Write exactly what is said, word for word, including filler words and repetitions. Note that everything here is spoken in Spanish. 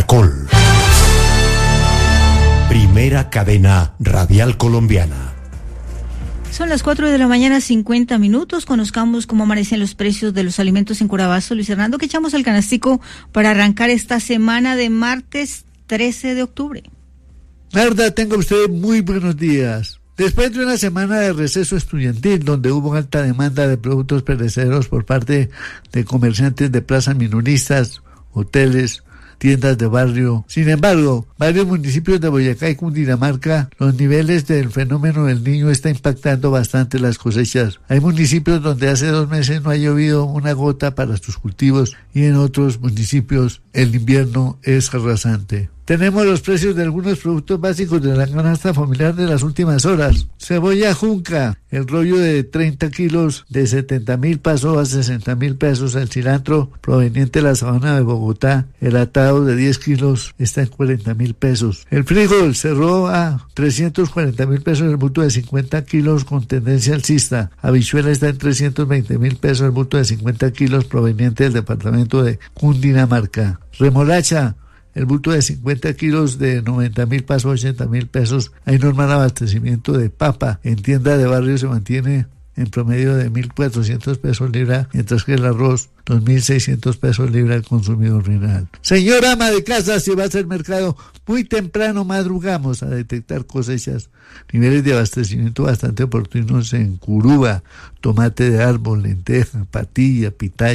Caracol. Primera cadena radial colombiana. Son las cuatro de la mañana, cincuenta minutos. Conozcamos cómo amanecen los precios de los alimentos en Curabasto. Luis Hernando, que echamos al canastico para arrancar esta semana de martes trece de octubre. Narda, tenga usted muy buenos días. Después de una semana de receso estudiantil, donde hubo alta demanda de productos perecederos por parte de comerciantes de plazas minoristas, hoteles, tiendas de barrio. Sin embargo, varios municipios de Boyacá y Cundinamarca, los niveles del fenómeno del Niño está impactando bastante las cosechas. Hay municipios donde hace dos meses no ha llovido una gota para sus cultivos y en otros municipios el invierno es arrasante. Tenemos los precios de algunos productos básicos de la canasta familiar de las últimas horas. Cebolla junca, el rollo de treinta kilos de setenta mil pasó a sesenta mil pesos. El cilantro proveniente de la sabana de Bogotá, el atado de diez kilos, está en cuarenta mil pesos. El frijol cerró a trescientos cuarenta mil pesos el bulto de cincuenta kilos con tendencia alcista. Habichuela está en trescientos veinte mil pesos el bulto de cincuenta kilos proveniente del departamento de Cundinamarca. Remolacha, el bulto de cincuenta kilos de noventa mil pasó a ochenta mil pesos. Hay normal abastecimiento de papa. En tienda de barrio se mantiene en promedio de mil cuatrocientos pesos libra, mientras que el arroz, dos mil seiscientos pesos libra al consumidor final. Señora ama de casa, si va a hacer mercado, muy temprano madrugamos a detectar cosechas, niveles de abastecimiento bastante oportunos en Curuba, tomate de árbol, lenteja, patilla, pitaya.